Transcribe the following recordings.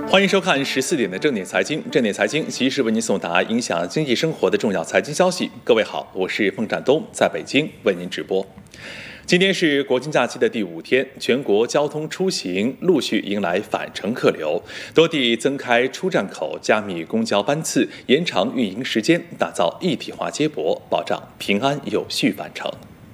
欢迎收看14点的正点财经。正点财经及时为您送达影响经济生活的重要财经消息。各位好，我是凤展东，在北京为您直播。今天是国庆假期的第5天，全国交通出行陆续迎来返程客流，多地增开出站口，加密公交班次，延长运营时间，打造一体化接驳，保障平安有序返程。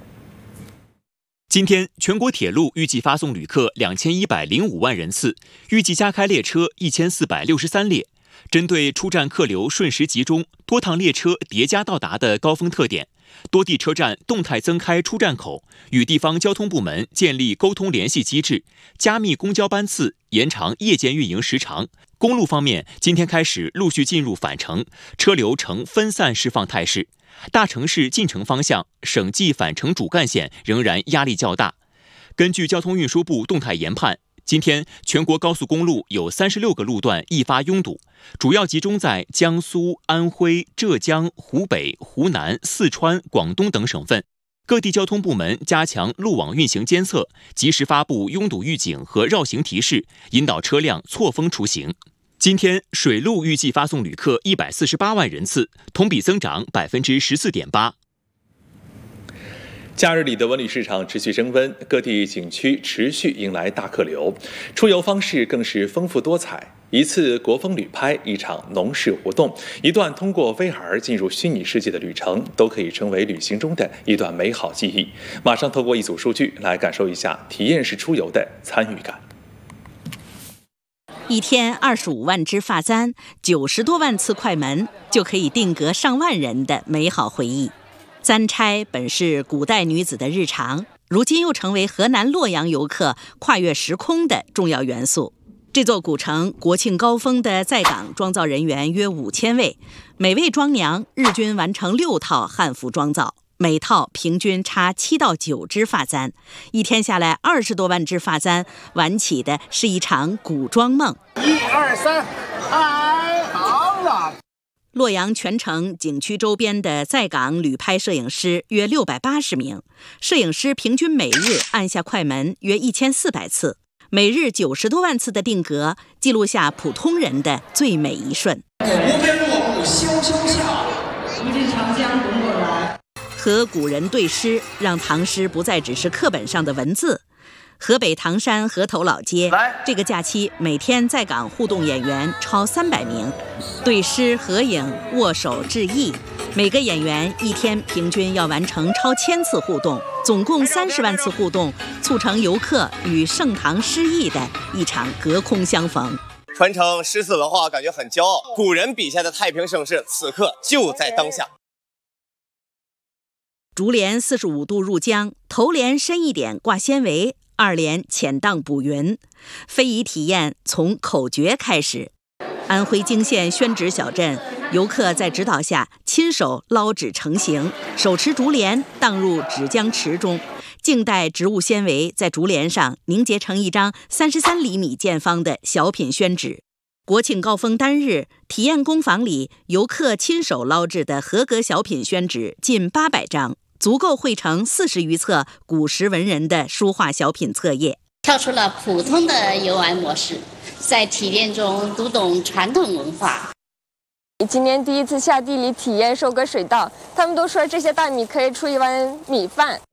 今天，全国铁路预计发送旅客2105万人次，预计加开列车1463列。针对出站客流瞬时集中、多趟列车叠加到达的高峰特点，多地车站动态增开出站口，与地方交通部门建立沟通联系机制，加密公交班次，延长夜间运营时长。公路方面，今天开始陆续进入返程，车流呈分散释放态势。大城市进城方向，省际返程主干线仍然压力较大。根据交通运输部动态研判，今天全国高速公路有36个路段易发拥堵，主要集中在江苏、安徽、浙江、湖北、湖南、四川、广东等省份。各地交通部门加强路网运行监测，及时发布拥堵预警和绕行提示，引导车辆错峰出行。今天，水路预计发送旅客148万人次，同比增长14.8%。 假日里的文旅市场持续升温，各地景区持续迎来大客流，出游方式更是丰富多彩。一次国风旅拍，一场农事活动，一段通过 VR 进入虚拟世界的旅程，都可以成为旅行中的一段美好记忆。马上透过一组数据来感受一下体验式出游的参与感。 一天25万只发簪，90多万次快门，就可以定格上万人的美好回忆。簪差本是古代女子的日常，如今又成为河南洛阳游客跨越时空的重要元素。这座古城国庆高峰的在岗妆造人员约5000位，每位妆娘日均完成6套汉服妆造，每套平均插7到9只发簪，一天下来20多万只发簪，玩起的是一场古装梦。1、2、3，太好了！洛阳全城景区周边的在岗旅拍摄影师约680名，摄影师平均每日按下快门约1400次，每日90多万次的定格，记录下普通人的最美一瞬。 无边落木萧萧下，不尽长江滚滚来。 和古人对诗，让唐诗不再只是课本上的文字。河北唐山河头老街这个假期每天在岗互动演员超300名，对诗、合影、握手、致意，每个演员一天平均要完成超1000次互动，总共30万次互动，促成游客与盛唐诗意的一场隔空相逢。 传承诗词文化，感觉很骄傲。古人笔下的太平盛世，此刻就在当下。 竹帘45度入江，头帘深一点挂纤维，2帘浅荡补云。非遗体验从口诀开始。安徽泾县宣纸小镇，游客在指导下亲手捞纸成型，手持竹帘荡入纸浆池中，静待植物纤维在竹帘上凝结成一张33厘米见方的小品宣纸。国庆高峰单日，体验工坊里游客亲手捞制的合格小品宣纸近800张，足够绘成40余册古时文人的书画小品册页。 跳出了普通的游玩模式，在体验中读懂传统文化。 今年第一次下地里体验收割水稻，他们都说这些大米可以出一碗米饭。